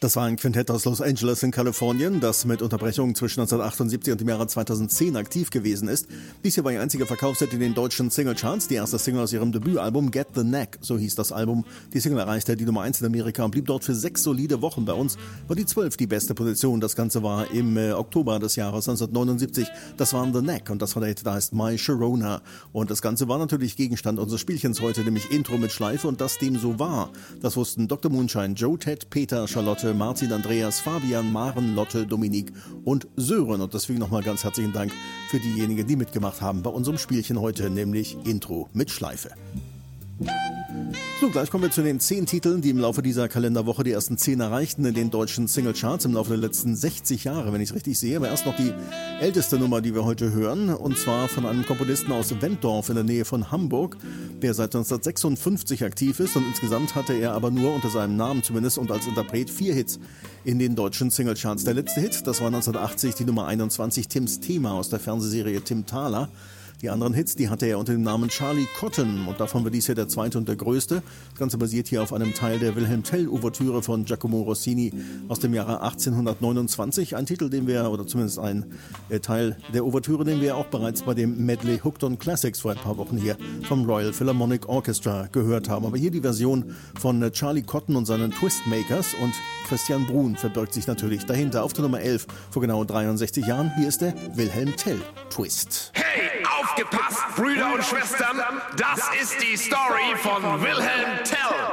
Das war ein Quintett aus Los Angeles in Kalifornien, das mit Unterbrechungen zwischen 1978 und dem Jahre 2010 aktiv gewesen ist. Dies hier war ihr einziger Verkaufshit in den deutschen Singlecharts. Die erste Single aus ihrem Debütalbum Get the Knack, so hieß das Album. Die Single erreichte die Nummer 1 in Amerika und blieb dort für 6 solide Wochen. Bei uns war die 12 die beste Position. Das Ganze war im Oktober des Jahres 1979. Das war The Knack und das war der Hit, da heißt My Sharona. Und das Ganze war natürlich Gegenstand unseres Spielchens heute, nämlich Intro mit Schleife, und dass dem so war. Das wussten Dr. Moonshine, Joe, Ted, Peter, Charlotte, Martin, Andreas, Fabian, Maren, Lotte, Dominik und Sören. Und deswegen nochmal ganz herzlichen Dank für diejenigen, die mitgemacht haben bei unserem Spielchen heute, nämlich Intro mit Schleife. So, gleich kommen wir zu den 10 Titeln, die im Laufe dieser Kalenderwoche die ersten 10 erreichten in den deutschen Singlecharts im Laufe der letzten 60 Jahre, wenn ich es richtig sehe. Aber erst noch die älteste Nummer, die wir heute hören, und zwar von einem Komponisten aus Wentorf in der Nähe von Hamburg, der seit 1956 aktiv ist, und insgesamt hatte er aber nur unter seinem Namen zumindest und als Interpret 4 Hits in den deutschen Singlecharts. Der letzte Hit, das war 1980 die Nummer 21, Tims Thema aus der Fernsehserie Tim Thaler. Die anderen Hits, die hatte er unter dem Namen Charlie Cotton, und davon war dies hier der zweite und der größte. Das Ganze basiert hier auf einem Teil der Wilhelm Tell-Ouvertüre von Giacomo Rossini aus dem Jahre 1829. Ein Titel, den wir, oder zumindest ein Teil der Ouvertüre, den wir auch bereits bei dem Medley Hooked on Classics vor ein paar Wochen hier vom Royal Philharmonic Orchestra gehört haben. Aber hier die Version von Charlie Cotton und seinen Twistmakers, und Christian Bruhn verbirgt sich natürlich dahinter. Auf der Nummer 11 vor genau 63 Jahren. Hier ist der Wilhelm Tell Twist. Hey, aufgepasst, Brüder und Schwestern, das ist die Story von Wilhelm Tell.